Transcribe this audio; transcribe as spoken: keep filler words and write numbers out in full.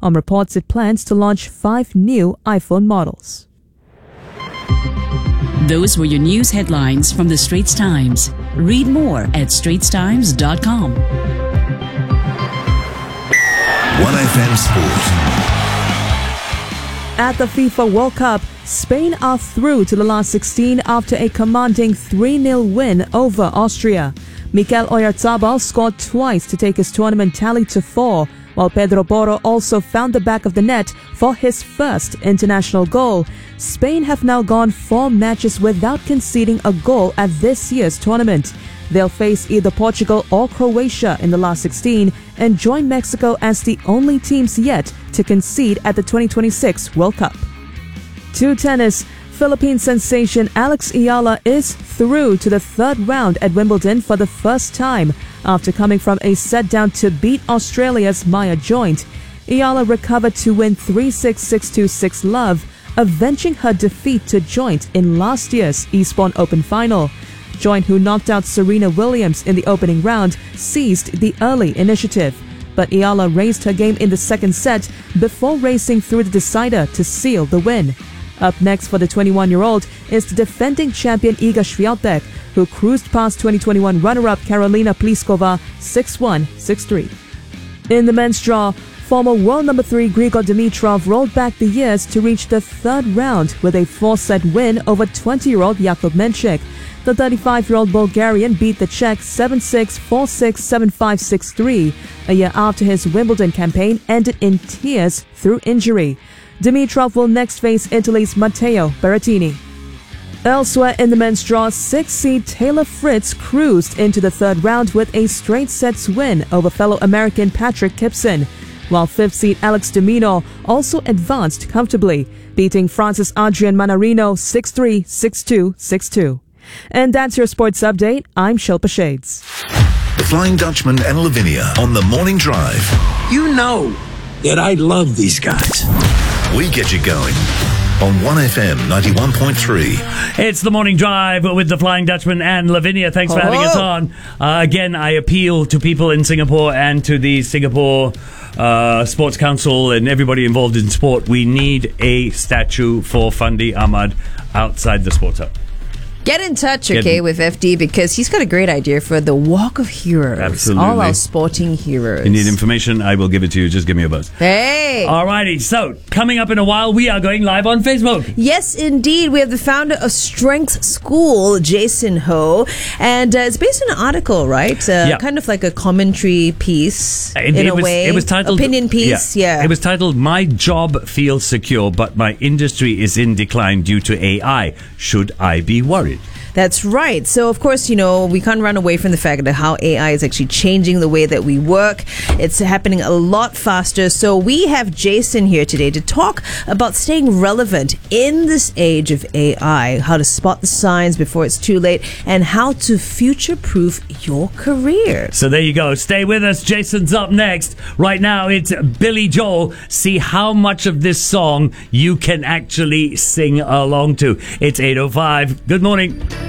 on reports it plans to launch five new iPhone models. Those were your news headlines from the Straits Times. Read more at straits times dot com. one F M Sport. At the FIFA World Cup, Spain are through to the last sixteen after a commanding three nil win over Austria. Mikel Oyarzabal scored twice to take his tournament tally to four, while Pedro Porro also found the back of the net for his first international goal. Spain have now gone four matches without conceding a goal at this year's tournament. They'll face either Portugal or Croatia in the last sixteen and join Mexico as the only teams yet to concede at the twenty twenty-six World Cup. To tennis, Philippine sensation Alex Ayala is through to the third round at Wimbledon for the first time after coming from a set down to beat Australia's Maya Joint. Ayala recovered to win three six, six two, six love, avenging her defeat to Joint in last year's Eastbourne Open final. Joint, who knocked out Serena Williams in the opening round, seized the early initiative. But Ayala raised her game in the second set before racing through the decider to seal the win. Up next for the twenty-one-year-old is the defending champion Iga Swiatek, who cruised past twenty twenty-one runner-up Karolina Pliskova six one, six three. In the men's draw, former world number three Grigor Dimitrov rolled back the years to reach the third round with a four-set win over twenty-year-old Jakub Menchik. The thirty-five-year-old Bulgarian beat the Czech seven six, four six, seven five, six three, a year after his Wimbledon campaign ended in tears through injury. Dimitrov will next face Italy's Matteo Berrettini. Elsewhere in the men's draw, six-seed Taylor Fritz cruised into the third round with a straight sets win over fellow American Patrick Gibson, while fifth-seed Alex de Minaur also advanced comfortably, beating Francis Adrian Manarino six three, six two, six two. And that's your sports update. I'm Shilpa Shades. The Flying Dutchman and Lavinia on the Morning Drive. You know that I love these guys. We get you going on one F M ninety-one point three. It's the Morning Drive with the Flying Dutchman and Lavinia. Thanks for Hello. having us on. Uh, again, I appeal to people in Singapore and to the Singapore uh, Sports Council and everybody involved in sport. We need a statue for Fandi Ahmad outside the Sports Hub. Get in touch, Get okay, in. with F D because he's got a great idea for the Walk of Heroes. Absolutely. All our sporting heroes. You need information, I will give it to you. Just give me a buzz. Hey! Alrighty, so coming up in a while, we are going live on Facebook. Yes, indeed. We have the founder of Strength School, Jason Ho. And uh, it's based on an article, right? Uh, Yeah. Kind of like a commentary piece, It, in it a was, way. It was titled Opinion piece, yeah. It was titled "My Job Feels Secure, but My Industry is in Decline Due to A I. Should I be worried?" That's right. So, of course, you know, we can't run away from the fact that how A I is actually changing the way that we work. It's happening a lot faster. So we have Jason here today to talk about staying relevant in this age of A I, how to spot the signs before it's too late, and how to future-proof your career. So there you go. Stay with us. Jason's up next. Right now, it's Billy Joel. See how much of this song you can actually sing along to. It's eight oh five. Good morning.